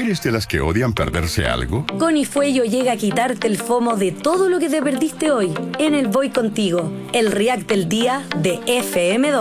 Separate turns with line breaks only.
¿Eres de las que odian perderse algo?
Con Ifuello llega a quitarte el FOMO de todo lo que te perdiste hoy en el Voy Contigo, el React del día de FM2.